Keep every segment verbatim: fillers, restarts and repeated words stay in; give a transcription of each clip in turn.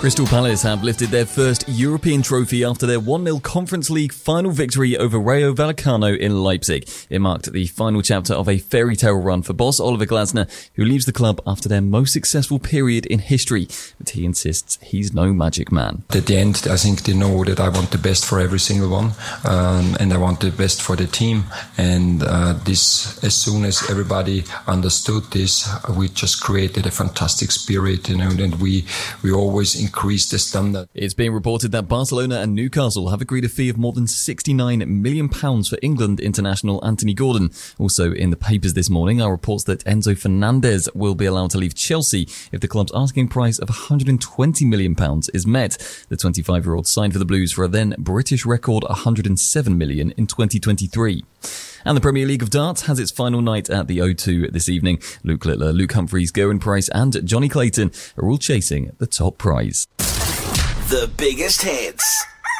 Crystal Palace have lifted their first European trophy after their one nil Conference League final victory over Rayo Vallecano in Leipzig. It marked the final chapter of a fairy tale run for boss Oliver Glasner, who leaves the club after their most successful period in history. But he insists he's no magic man. At the end, I think they know that I want the best for every single one, um, and I want the best for the team. And uh, this, as soon as everybody understood this, we just created a fantastic spirit, you know, and we we always increase the standard. It's being reported that Barcelona and Newcastle have agreed a fee of more than sixty-nine million pounds for England international Anthony Gordon. Also in the papers this morning are reports that Enzo Fernandez will be allowed to leave Chelsea if the club's asking price of one hundred twenty million pounds is met. The twenty-five-year-old signed for the Blues for a then British record one hundred seven million pounds in twenty twenty-three. And the Premier League of Darts has its final night at the O two this evening. Luke Littler, Luke Humphries, Gerwyn Price and Johnny Clayton are all chasing the top prize. The biggest hits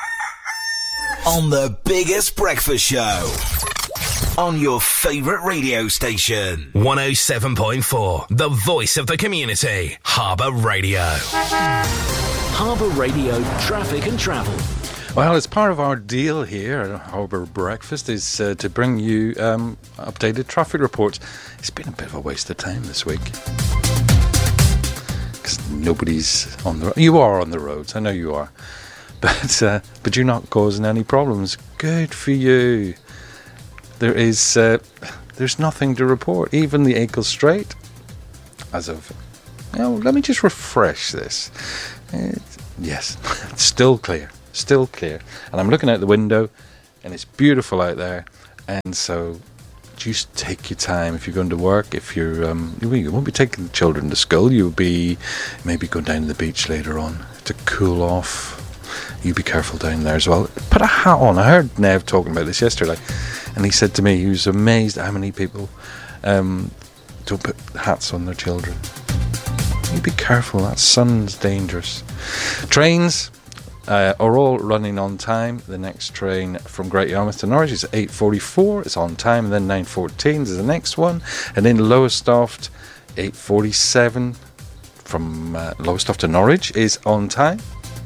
on the biggest breakfast show on your favourite radio station. one oh seven point four, the voice of the community. Harbour Radio. Harbour Radio traffic and travel. Well, as part of our deal here at Harbour Breakfast is uh, to bring you um, updated traffic reports. It's been a bit of a waste of time this week because nobody's on the. You are on the roads, I know you are, but uh, but you're not causing any problems. Good for you. There is uh, there's nothing to report. Even the Achill Strait, as of. Oh, let me just refresh this. It's, yes, it's still clear. Still clear, and I'm looking out the window and it's beautiful out there, and so just take your time if you're going to work. If you're um, you won't be taking the children to school, you'll be maybe going down to the beach later on to cool off. You be careful down there as well. Put a hat on. I heard Nev talking about this yesterday, and he said to me he was amazed at how many people um, don't put hats on their children. You be careful, that sun's dangerous. Trains Uh, are all running on time. The next train from Great Yarmouth to Norwich is at eight forty-four. It's on time. And then nine fourteen is the next one. And then Lowestoft, eight forty-seven from uh, Lowestoft to Norwich is on time.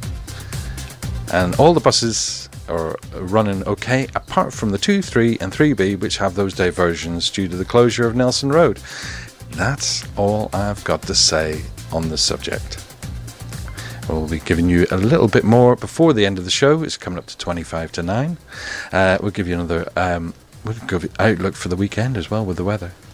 And all the buses are running okay, apart from the two, three and three B, which have those diversions due to the closure of Nelson Road. That's all I've got to say on the subject. We'll be giving you a little bit more before the end of the show. It's coming up to twenty-five to nine. Uh, we'll give you another um, we'll give you outlook for the weekend as well with the weather.